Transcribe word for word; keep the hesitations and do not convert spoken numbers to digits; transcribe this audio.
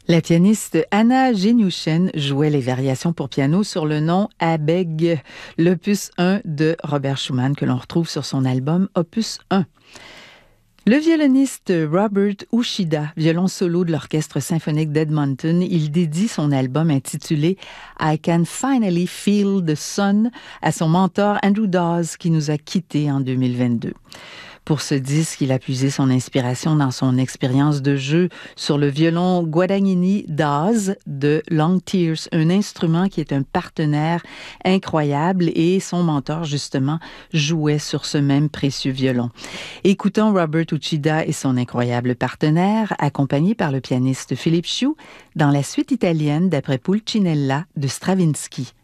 La pianiste Anna Genuchen jouait les variations pour piano sur le nom Abegg, l'opus un de Robert Schumann que l'on retrouve sur son album Opus un. Le violoniste Robert Uchida, violon solo de l'Orchestre symphonique d'Edmonton, il dédie son album intitulé I Can Finally Feel the Sun à son mentor Andrew Dawes qui nous a quittés en deux mille vingt-deux. Pour ce disque, il a puisé son inspiration dans son expérience de jeu sur le violon Guadagnini Dawes de Long Tears, un instrument qui est un partenaire incroyable et son mentor, justement, jouait sur ce même précieux violon. Écoutons Robert Uchida et son incroyable partenaire, accompagné par le pianiste Philippe Chiu, dans la suite italienne d'après Pulcinella de Stravinsky.